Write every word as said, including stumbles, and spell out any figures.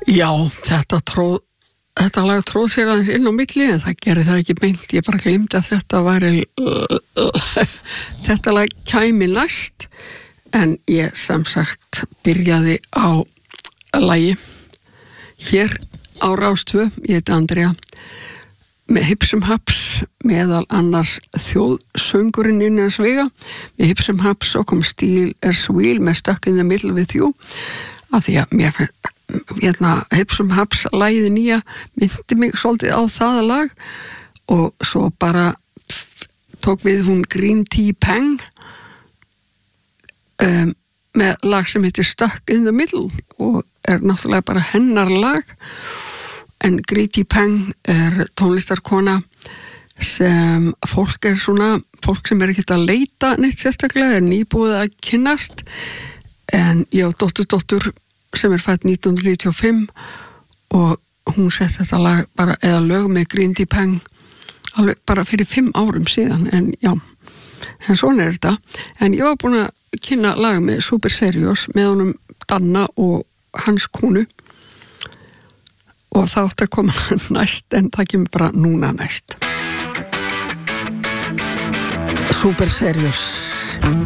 Já, þetta tróð Þetta lag tróð sér aðeins inn á milli en það gerði það ekki beint, ég bara glimti að þetta væri uh, uh, þetta lag kæmi næst en ég sem sagt byrjaði á lagi hér á Rás tvö, ég heiti Andrea með Hipsum Haps meðal annars þjóðsöngurinn Innan Svega með Hipsum Haps og kom Steel as Wheel með Stuck in the Middle with You af því að mér fannst hérna Hipsum Haps lagið nýja myndi mig svolítið á það lag og svo bara tók við hún Green Tea Peng um, með lag sem heitir Stuck in the Middle og er náttúrulega bara hennar lag en Green Tea Peng er tónlistarkona sem fólk er svona fólk sem er ekki að leita neitt sérstaklega er nýbúið að kynnast en ég á dóttur dóttur sem er fædd nítján hundruð níutíu og fimm og hún sett þetta lag bara eða lög með Green Tea Peng alveg bara fyrir fimm árum síðan en já, en svona er þetta en ég var búin að kynna lag með Super Serious með honum Danna og hans konu og það átti að koma næst en það kemur bara núna næst Super Serious